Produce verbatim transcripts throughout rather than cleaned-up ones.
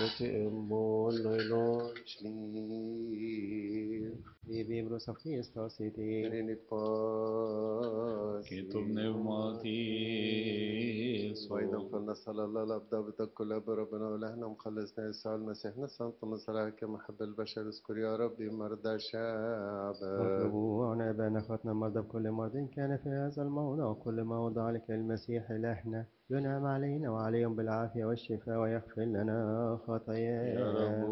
Vi vibros av Kristus i tid. كتب نغماتيس وأيضا فلنسأل الله الأبداء بتكل أب ربنا ولهنا مخلصنا يسوع المسيح نسأل مصالحة كمحب البشر اذكر يا ربي مرضى شعبك. واطلبوا عن أبانا أخواتنا المرضى بكل مرض كان في هذا الموضع وكل موضع لك المسيح إلهنا ينعم علينا وعليهم بالعافية والشفاء ويغفر لنا خطايانا. يا رب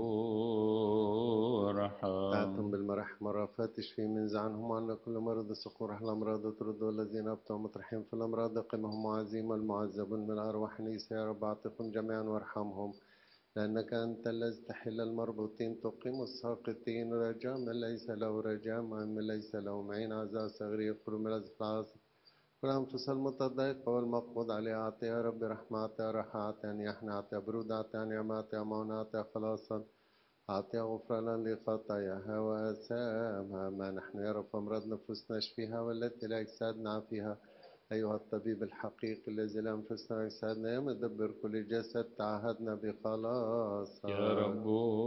ارحم. تعتم بالمراحم مرافات تشفي من زعنهم عنا كل مرض سقور أهل الأمراض ترد الذين أبطأوا مطرحين في الأمراض قمهم معزيم المعذبون من أرواح نيسى يا رب أعطهم جميعا وارحمهم لأنك أنت الذي تحل المربوطين تقيم الساقطين رجاء من ليس له رجاء من ليس له معين عزاء صغير يقول من العاصف والأنفس المتضايقة والمقبوض عليها أعطي يا رب رحمة أعطي راحة أعطي أن يحنى أعطي برود أعطي نعمة أعطي معونة أعطي خلاصا أعطي غفرانا لخطاياها وآثامها ما نحن يا رب أمراض نفوسنا اشفيها والتي لا أجسادنا فيها أيها الطبيب الحقيقي الذي لأنفسنا أجسادنا يا مدبر كل جسد تعهدنا بخلاص يا رب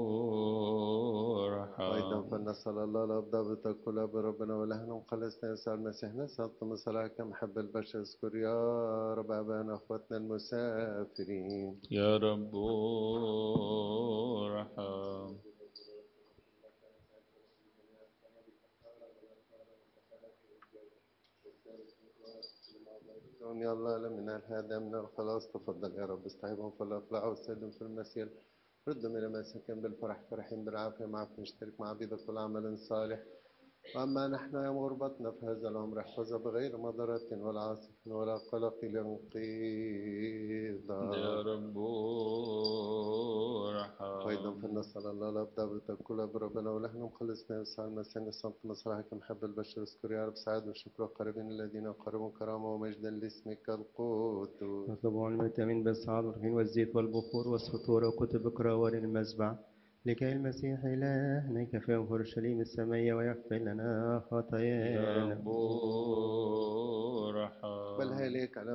وأيضا ارحم. فلنسأل الله الأبدا بتقول بربنا ولهنا مخلصنا يسوع المسيح نسأل مصالحة كمحب البشر اذكر يا رب أبانا أخوتنا المسافرين. يا رب ارحم. يا الله من هذا من الخلاص تفضل يا رب استعيبهم فلا أفلح وسيدهم في المسير ردهم إلى مساكن بالفرح فرحين بالعافية معكم نشترك مع عبيدك كل عمل صالح. وأما نحن يوم غربتنا في هذا العمر احفظها بغير مضرة ولا عاصف ولا قلق لانقيضا. يا رب وأيضا ارحم. فلنسأل الله الأبدا بتكل بربنا ولهنا مخلصنا يسوع المسيح نسأل مصلحة كمحب البشر اذكر يا رب سعاد وشكر القريبين الذين يقربون كرامة ومجدا لاسمك القدوس. واطلبوا عن الملتمين بالصعب والرهين والزيت والبخور والسطور وكتب كراوان المذبح لكي المسيح إلهنا يكفيهم في أورشليم السمية ويغفر لنا يا خطايانا. رب ارحم. بل هيليك على